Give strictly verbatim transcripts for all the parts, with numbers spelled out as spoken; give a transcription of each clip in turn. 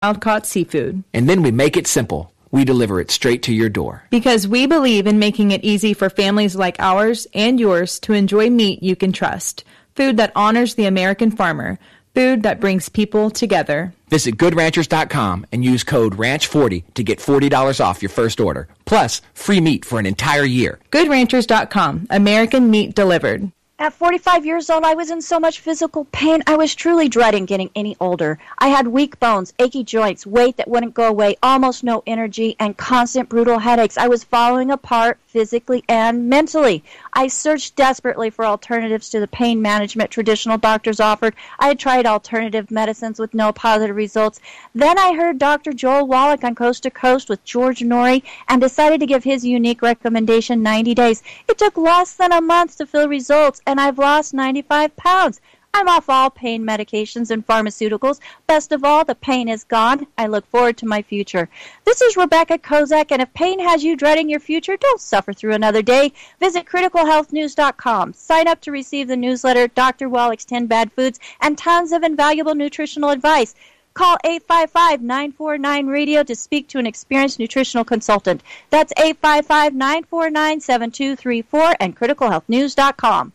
wild-caught seafood. And then we make it simple. We deliver it straight to your door. Because we believe in making it easy for families like ours and yours to enjoy meat you can trust. Food that honors the American farmer. Food that brings people together. Visit good ranchers dot com and use code ranch forty to get forty dollars off your first order. Plus, free meat for an entire year. good ranchers dot com. American meat delivered. At forty-five years old, I was in so much physical pain. I was truly dreading getting any older. I had weak bones, achy joints, weight that wouldn't go away, almost no energy, and constant brutal headaches. I was falling apart physically and mentally. I searched desperately for alternatives to the pain management traditional doctors offered. I had tried alternative medicines with no positive results. Then I heard Doctor Joel Wallach on Coast to Coast with George Norrie and decided to give his unique recommendation ninety days. It took less than a month to feel results, and I've lost ninety-five pounds. I'm off all pain medications and pharmaceuticals. Best of all, the pain is gone. I look forward to my future. This is Rebecca Kozak, and if pain has you dreading your future, don't suffer through another day. Visit critical health news dot com. Sign up to receive the newsletter, Doctor Wallach's ten Bad Foods, and tons of invaluable nutritional advice. Call eight five five, nine four nine, radio to speak to an experienced nutritional consultant. That's eight five five, nine four nine, seven two three four and critical health news dot com.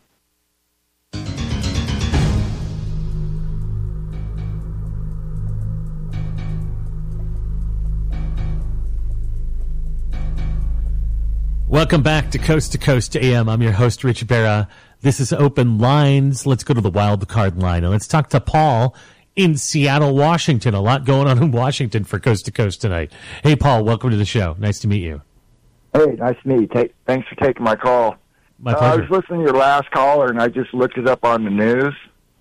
Welcome back to Coast to Coast A M. I'm your host, Rich Berra. This is Open Lines. Let's go to the wild card line, and let's talk to Paul in Seattle, Washington. A lot going on in Washington for Coast to Coast tonight. Hey, Paul, welcome to the show. Nice to meet you. Hey, nice to meet you. Take, thanks for taking my call. My uh, pleasure. I was listening to your last caller, and I just looked it up on the news.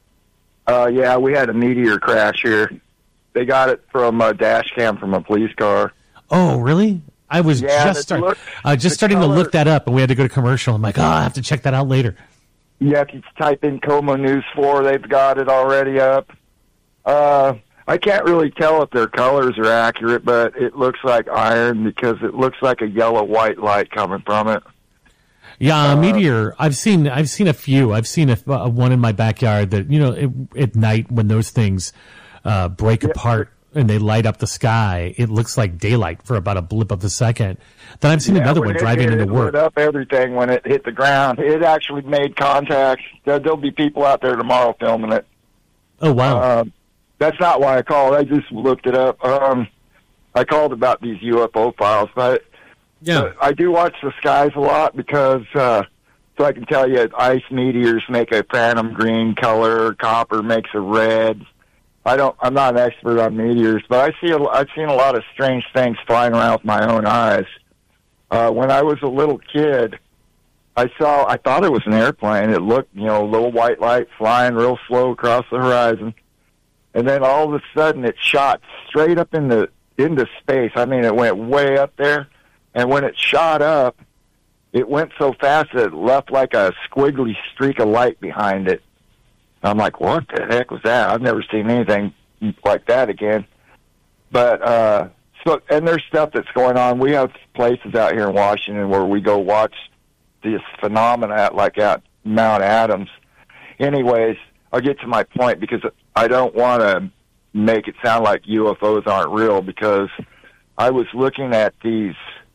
Uh, yeah, we had a meteor crash here. They got it from a dash cam from a police car. Oh, really? I was yeah, just, start, look, uh, just starting color, to look that up, and we had to go to commercial. I'm like, oh, I have to check that out later. Yeah, if you type in Como News four, they've got it already up. Uh, I can't really tell if their colors are accurate, but it looks like iron because it looks like a yellow-white light coming from it. Yeah, uh, meteor. I've seen. I've seen a few. I've seen a, uh, one in my backyard that you know it, at night when those things uh, break yeah. apart and they light up the sky. It looks like daylight for about a blip of a second. Then I've seen yeah, another one it driving hit, into it work. Lit up everything when it hit the ground. It actually made contact. There, there'll be people out there tomorrow filming it. Oh wow! Um, that's not why I called. I just looked it up. Um, I called about these U F O files, but yeah, uh, I do watch the skies a lot because uh, so I can tell you, ice meteors make a phantom green color. Copper makes a red. I don't. I'm not an expert on meteors, but I see. A, I've seen a lot of strange things flying around with my own eyes. Uh, when I was a little kid, I saw. I thought it was an airplane. It looked, you know, a little white light flying real slow across the horizon, and then all of a sudden it shot straight up into into space. I mean, it went way up there, and when it shot up, it went so fast that it left like a squiggly streak of light behind it. I'm like, what the heck was that? I've never seen anything like that again. But, uh, so, and there's stuff that's going on. We have places out here in Washington where we go watch this phenomena like at Mount Adams. Anyways, I'll get to my point because I don't want to make it sound like U F Os aren't real because I was looking at these,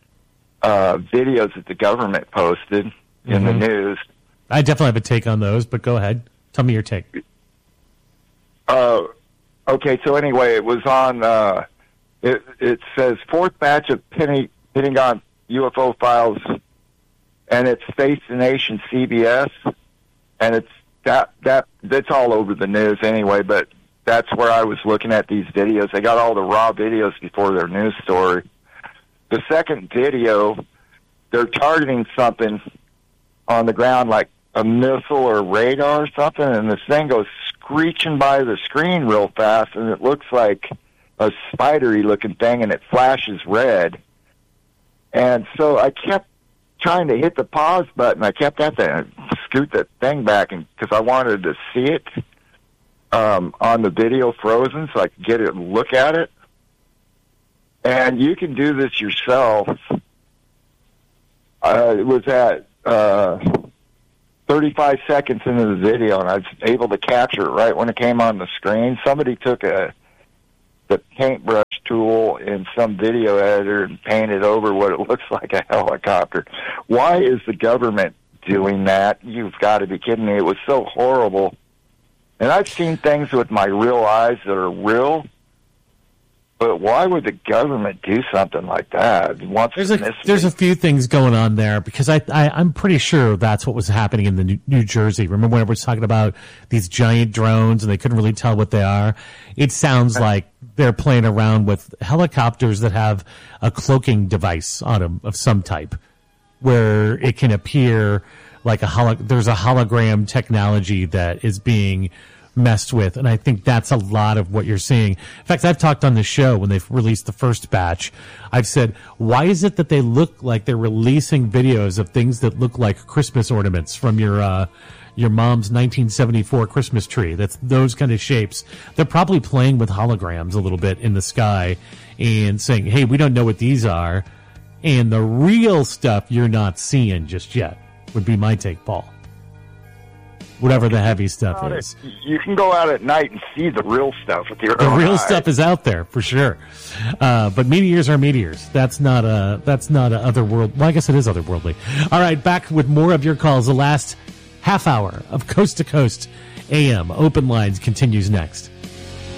uh, videos that the government posted in mm-hmm. the news. I definitely have a take on those, but go ahead. Tell me your take. Uh, okay, so anyway, it was on, uh, it, it says fourth batch of Pentagon U F O files, and it's Face the Nation C B S, and it's that, that, that's all over the news anyway, but that's where I was looking at these videos. They got all the raw videos before their news story. The second video, they're targeting something on the ground like a missile or radar or something, and this thing goes screeching by the screen real fast, and it looks like a spidery-looking thing, and it flashes red. And so I kept trying to hit the pause button. I kept having to scoot that thing back because I wanted to see it um, on the video frozen so I could get a look at it. And you can do this yourself. Uh, it was at... Uh, thirty-five seconds into the video, and I was able to capture it right when it came on the screen. Somebody took a the paintbrush tool in some video editor and painted over what it looks like a helicopter. Why is the government doing that? You've got to be kidding me. It was so horrible. And I've seen things with my real eyes that are real, but why would the government do something like that? Wants there's a there's a few things going on there, because I, I I'm pretty sure that's what was happening in the New, New Jersey. Remember when I was talking about these giant drones and they couldn't really tell what they are? It sounds like they're playing around with helicopters that have a cloaking device on them of some type, where it can appear like a holo- there's a hologram technology that is being messed with, and I think that's a lot of what you're seeing. In fact, I've talked on the show when they've released the first batch, I've said, why is it that they look like they're releasing videos of things that look like Christmas ornaments from your uh, your mom's nineteen seventy-four Christmas tree? That's those kind of shapes. They're probably playing with holograms a little bit in the sky and saying, hey, we don't know what these are, and the real stuff you're not seeing just yet, would be my take, Paul. Whatever the heavy stuff is. You can go out at night and see the real stuff with your the own real eyes. stuff is out there for sure. Uh, but meteors are meteors. That's not a that's not a otherworld. Well, I guess it is otherworldly. All right, back with more of your calls. The last half hour of Coast to Coast A M Open Lines continues next.